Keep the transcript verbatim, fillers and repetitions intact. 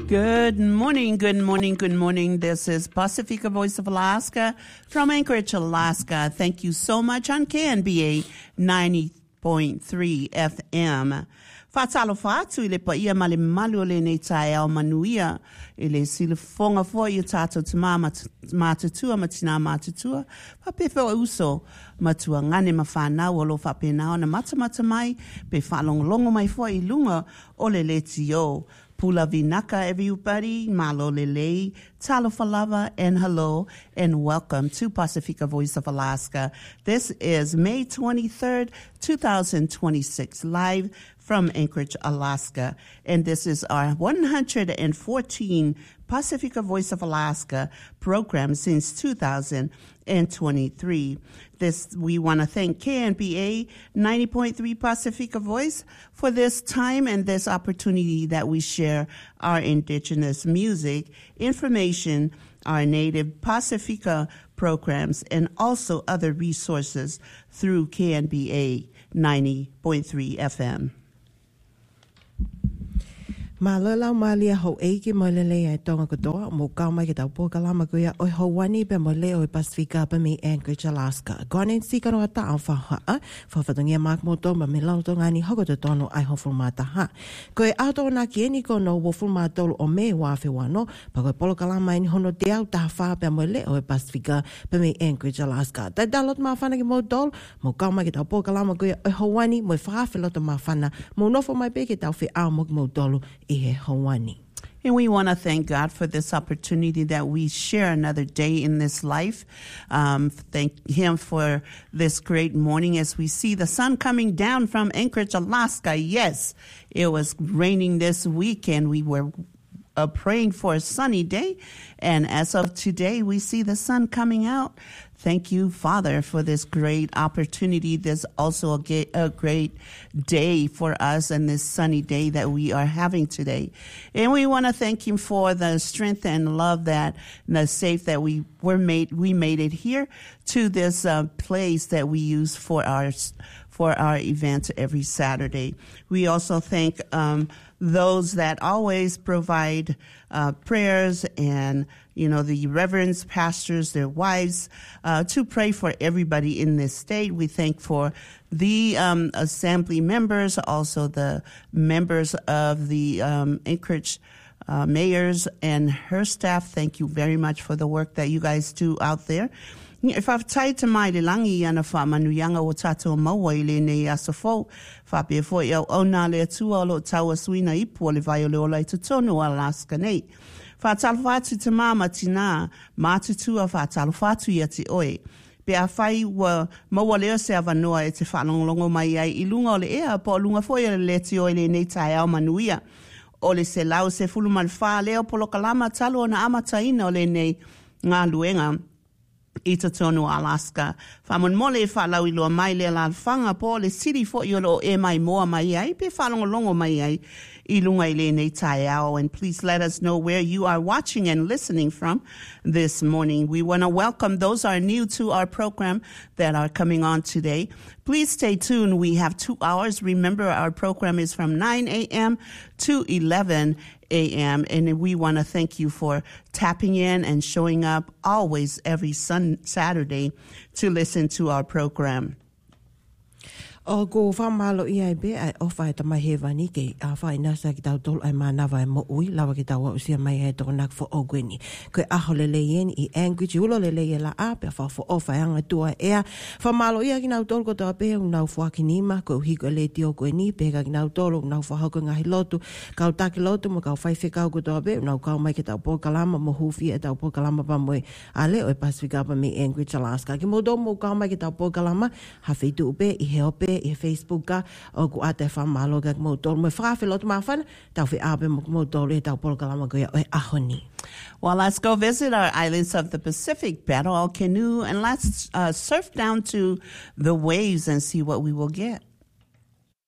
Good morning, good morning, good morning. This is Pacifica Voice of Alaska from Anchorage, Alaska. Thank you so much on K N B A ninety point three F M. Fatalo fatu ile pa ia male malu le nei tae au manuia ile sile fonga fo i tato te mama matatua matina matatua pa pe fe uso matua ngane mafana o lo fa pe na ona mata mata mai pe fa long longo mai fo i lunga o le letio Pula vinaka, everybody. Malo lele, talofa lava, and hello, and welcome to Pacifica Voice of Alaska. This is May twenty-third, twenty twenty-six, live from Anchorage, Alaska. And this is our one hundred fourteenth Pacifica Voice of Alaska program since two thousand twenty-three. This, we want to thank K N B A ninety point three Pacifica Voice for this time and this opportunity that we share our indigenous music, information, our native Pacifica programs, and also other resources through K N B A ninety point three F M. Malala malia ho eiki malele ai tonga katoa mo ka mai ke tau po kalama ko ya oi Hawaii pe mole oi Pacifica pe me Anchorage, Alaska. Gone si ka no ta au fa ha fa fa tonga mak mo to ma me lau tonga ni hogo to tono ai ho formata ha. Ko e ato na ki ni ko no wo formato o me wa fe wa no pa ko polo kalama ni hono te au ta fa pe mole oi Pacifica pe me Anchorage, Alaska. Ta dalot ma fa na ki mo dol mo ka mai ke tau po kalama ko ya oi Hawaii mo fa fa lo to ma fa na mo no fo mai pe ke tau fe au mo mo dolo And we want to thank God for this opportunity that we share another day in this life. Um, thank Him for this great morning as we see the sun coming down from Anchorage, Alaska. Yes, it was raining this weekend. We were uh, praying for a sunny day. And as of today, we see the sun coming out. Thank you, Father, for this great opportunity. There's also a, ga- a great day for us and this sunny day that we are having today. And we want to thank Him for the strength and love that, and the safe that we were made, we made it here to this uh, place that we use for our, for our events every Saturday. We also thank, um, those that always provide uh, prayers and, you know, the reverends, pastors, their wives, uh, to pray for everybody in this state. We thank for the um, assembly members, also the members of the um, Anchorage uh, mayors and her staff. Thank you very much for the work that you guys do out there. If I've tied to my langi ana fa manuyanga o tato maua i le nei asafo fa pe fo ia ona le tua lo tawa suina ipu le vai o le ola i tutonu Alaska nei fa talfatu te mama tina matutua fa talfatu ia te oe pe a fai wa maua leo se avanoa e te whanonglongo mai ai i lunga o le ea po lunga fo ia le te oe le nei tae au manuia o le se lau se fulu malfa leo polo kalama talo na amataina o le nei ngā luenga i Tatonu, Alaska. Whamon mole e whalau i loa mai le alawhanga po le siri fo i olo e mai moa mai ai, pe whalongolongo mai ai i lunga i le nei tae ao. And please let us know where you are watching and listening from this morning. We want to welcome those are new to our program that are coming on today. Please stay tuned. We have two hours. Remember, our program is from nine a.m. to eleven a.m. And we want to thank you for tapping in and showing up always every sun Saturday to listen to our program. O go fa malo I ai be ai ofa e tama he vani ke a fa ina sa ki tau tol ai mana vai mo ui lawa ki tau usia mai e to nak fo ogweni ko a hole le yen I Anchorage ulo le le la a pe fa fo ofa anga tua e fa malo ia ki nau tol ko to pe un nau fo kinima ko hi ko le tio ko ni pe ka ki nau tol nau fo ha ko ngai lotu ka ta ki lotu mo ka fa fe ka ko to pe nau ka mai ki tau po kalama mo hufi e tau po kalama pa mo ale o Pacifica pa me Anchorage, Alaska ki mo do mo ka mai ki tau po kalama ha fe tu pe I he pe I Facebook ka o ku ate fa malo ka mo tol mo fra fe lot ma fan tau fe abe mo mo tol e tau pol kalama ko ya e ahoni. Well, let's go visit our islands of the Pacific, paddle our canoe, and let's uh, surf down to the waves and see what we will get.